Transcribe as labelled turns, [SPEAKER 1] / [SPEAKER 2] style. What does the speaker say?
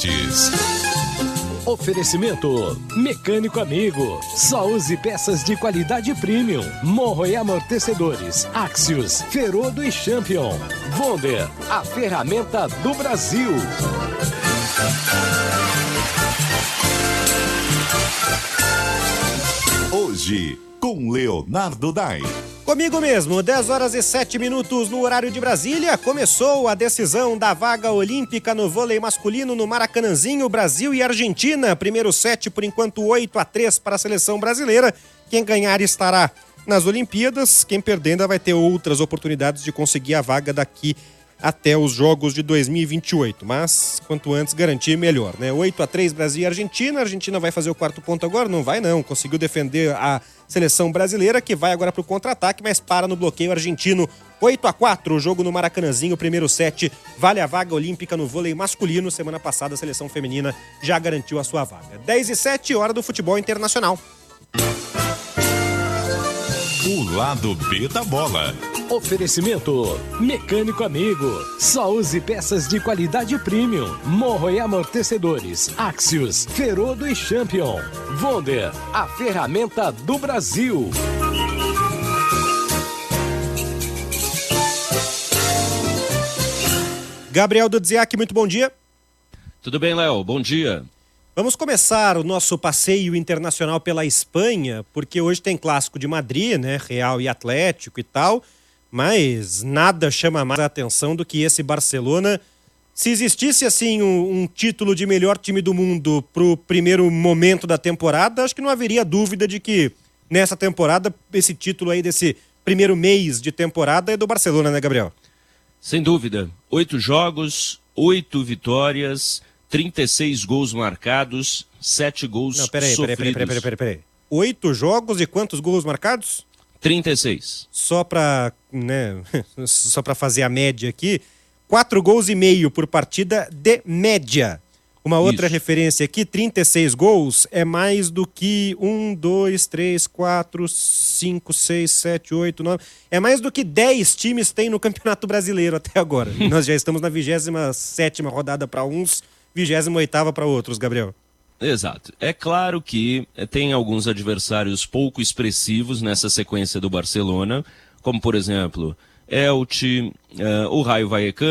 [SPEAKER 1] Oferecimento Mecânico Amigo. Só use peças de qualidade premium. Morro e amortecedores. Axios, Ferodo e Champion. Wonder, a ferramenta do Brasil.
[SPEAKER 2] Hoje, com Leonardo Dai.
[SPEAKER 3] Comigo mesmo, 10h07 no horário de Brasília, começou a decisão da vaga olímpica no vôlei masculino no Maracanãzinho, Brasil e Argentina. Primeiro set, por enquanto, 8-3 para a seleção brasileira. Quem ganhar estará nas Olimpíadas, quem perder ainda vai ter outras oportunidades de conseguir a vaga daqui até os Jogos de 2028. Mas, quanto antes, garantir melhor, né? 8-3 Brasil e Argentina. A Argentina vai fazer o quarto ponto agora? Não vai, não. Conseguiu defender a seleção brasileira, que vai agora para o contra-ataque, mas para no bloqueio argentino. 8-4, o jogo no Maracanãzinho, primeiro set, vale a vaga olímpica no vôlei masculino. Semana passada a seleção feminina já garantiu a sua vaga. 10h07, hora do futebol internacional.
[SPEAKER 2] O lado B da bola.
[SPEAKER 1] Oferecimento Mecânico Amigo. Só use peças de qualidade premium. Morro e amortecedores. Axios, Ferodo e Champion. Wonder, a ferramenta do Brasil.
[SPEAKER 3] Gabriel Dudziak, muito bom dia.
[SPEAKER 4] Tudo bem, Léo? Bom dia.
[SPEAKER 3] Vamos começar o nosso passeio internacional pela Espanha, porque hoje tem Clássico de Madrid, né? Real e Atlético e tal, mas nada chama mais a atenção do que esse Barcelona. Se existisse, assim, um título de melhor time do mundo pro primeiro momento da temporada, acho que não haveria dúvida de que nessa temporada, esse título aí desse primeiro mês de temporada é do Barcelona, né, Gabriel?
[SPEAKER 4] Sem dúvida. 8 jogos, 8 vitórias, 36 gols marcados, 7 gols sofridos.
[SPEAKER 3] Peraí. 8 jogos e quantos gols marcados?
[SPEAKER 4] 36.
[SPEAKER 3] Só pra fazer a média aqui, 4 gols e meio por partida de média. Uma outra referência aqui, 36 gols é mais do que 1, 2, 3, 4, 5, 6, 7, 8, 9... É mais do que 10 times têm no Campeonato Brasileiro até agora. Nós já estamos na 27ª rodada para uns, 28ª para outros, Gabriel.
[SPEAKER 4] Exato. É claro que tem alguns adversários pouco expressivos nessa sequência do Barcelona, como, por exemplo, Elche, o Rayo Vallecano.